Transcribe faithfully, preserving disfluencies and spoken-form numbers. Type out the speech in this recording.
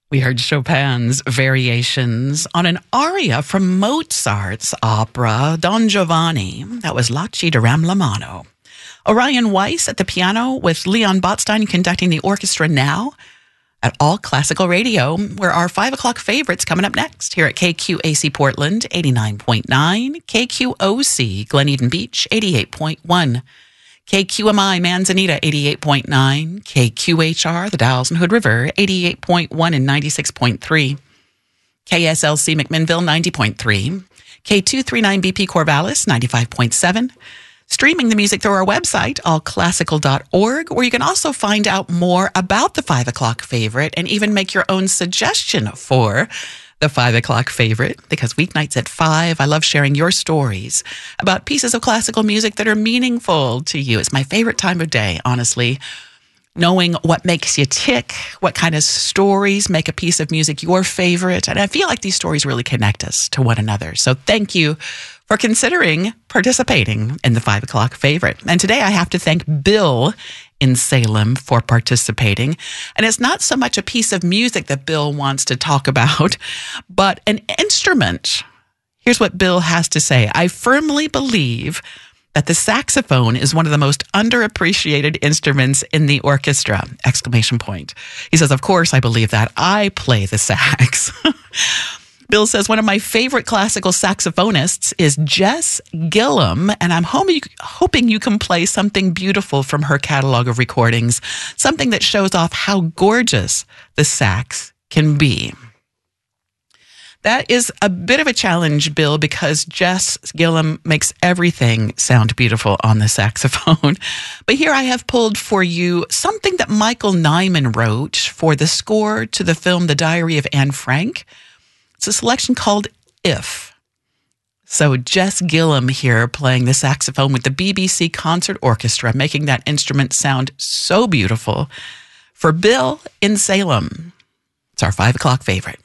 We heard Chopin's Variations on an aria from Mozart's opera Don Giovanni. That was La Ci Daram la Mano. Orion Weiss at the piano with Leon Botstein conducting the orchestra now at All Classical Radio, where our five o'clock favorites coming up next here at K Q A C Portland, eighty-nine point nine, K Q O C Glen Eden Beach, eighty-eight point one, K Q M I Manzanita, eighty-eight point nine, K Q H R, the Dalles and Hood River, eighty-eight point one and ninety-six point three, K S L C McMinnville, ninety point three, K two thirty-nine B P Corvallis, ninety-five point seven, streaming the music through our website, all classical dot org, where you can also find out more about the five o'clock favorite and even make your own suggestion for the five o'clock favorite, because weeknights at five, I love sharing your stories about pieces of classical music that are meaningful to you. It's my favorite time of day, honestly. Knowing what makes you tick, what kind of stories make a piece of music your favorite. And I feel like these stories really connect us to one another. So thank you for considering participating in the five o'clock favorite. And today I have to thank Bill in Salem for participating. And it's not so much a piece of music that Bill wants to talk about, but an instrument. Here's what Bill has to say. I firmly believe that the saxophone is one of the most underappreciated instruments in the orchestra, exclamation point. He says, of course, I believe that. I play the sax. Bill says, one of my favorite classical saxophonists is Jess Gillum, and I'm hoping you can play something beautiful from her catalog of recordings, something that shows off how gorgeous the sax can be. That is a bit of a challenge, Bill, because Jess Gillum makes everything sound beautiful on the saxophone. But here I have pulled for you something that Michael Nyman wrote for the score to the film The Diary of Anne Frank. It's a selection called If. So Jess Gillum here playing the saxophone with the B B C Concert Orchestra, making that instrument sound so beautiful. For Bill in Salem, it's our five o'clock favorite.